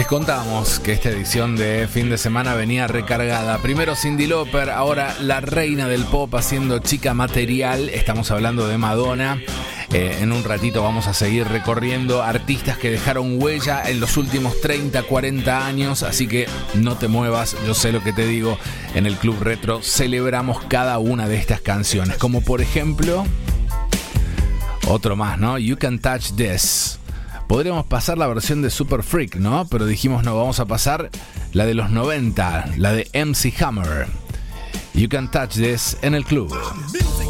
Les contamos que esta edición de fin de semana venía recargada. Primero Cyndi Lauper, ahora la reina del pop haciendo Chica Material. Estamos hablando de Madonna. En un ratito vamos a seguir recorriendo artistas que dejaron huella en los últimos 30, 40 años. Así que no te muevas, yo sé lo que te digo. En el Club Retro celebramos cada una de estas canciones. Como por ejemplo, otro más, ¿no? You Can Touch This. Podríamos pasar la versión de Super Freak, ¿no? Pero dijimos no, vamos a pasar la de los 90, la de MC Hammer. You Can Touch This en el club.